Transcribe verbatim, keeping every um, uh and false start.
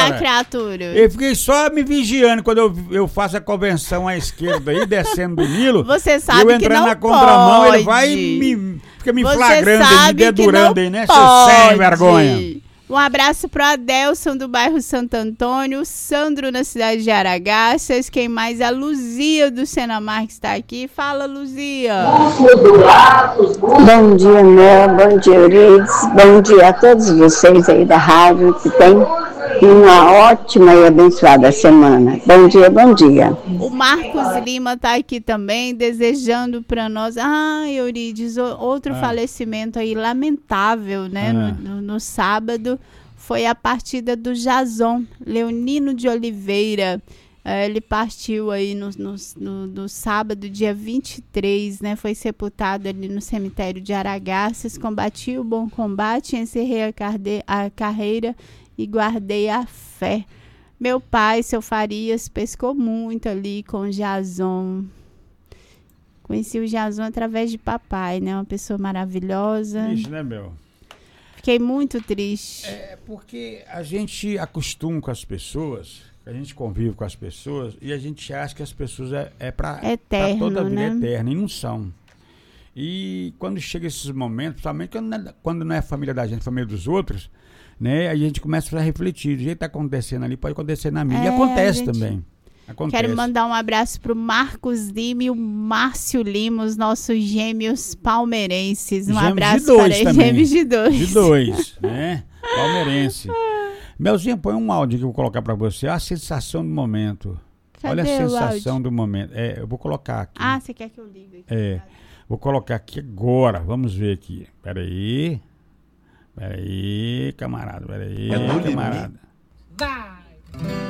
a criatura? Eu fiquei só me vigiando quando eu, eu faço a convenção à esquerda aí, descendo do Nilo. Você sabe eu que entrando não na contramão, pode. ele vai me, fica me Você flagrando, sabe me dedurando que aí, né? pode. Seu sem vergonha. Um abraço pro Adelson do bairro Santo Antônio, Sandro na cidade de Aragaças, quem mais? A Luzia do Senamar que está aqui. Fala, Luzia. Bom dia, Mel, bom dia, Eurides, bom dia a todos vocês aí da rádio que tem uma ótima e abençoada semana. Bom dia, bom dia. O Marcos Lima está aqui também, desejando para nós. Ah, Eurides, outro ah. falecimento aí lamentável, né? Ah. No, no, no sábado foi a partida do Jason Leonino de Oliveira. Ele partiu aí no, no, no, no sábado, dia vinte e três, né? Foi sepultado ali no cemitério de Aragaças. Combati o bom combate, encerrei a, carde, a carreira e guardei a fé. Meu pai, seu Farias, pescou muito ali com o Jason. Conheci o Jason através de papai, né? Uma pessoa maravilhosa. Isso, né, meu? Fiquei muito triste. É porque a gente acostuma com as pessoas, a gente convive com as pessoas e a gente acha que as pessoas é, é para toda a vida, né? Eterna, e não são. E quando chega esses momentos, principalmente quando não é, quando não é família da gente, família dos outros, né? Aí a gente começa a refletir, do jeito que está acontecendo ali, pode acontecer na minha. É, e acontece gente... também. Acontece. Quero mandar um abraço pro Marcos Lima e o Márcio Lima, os nossos gêmeos palmeirenses. Um gêmeos abraço de dois para também. Gêmeos de dois. De dois, né? Palmeirense. Melzinha, põe um áudio que eu vou colocar para você. A sensação do momento. Cadê? Olha a sensação do momento. É, eu vou colocar aqui. Ah, você quer que eu ligue aqui? É. Vou colocar aqui agora. Vamos ver aqui. Peraí. Peraí, camarada. Peraí, É camarada. Vá!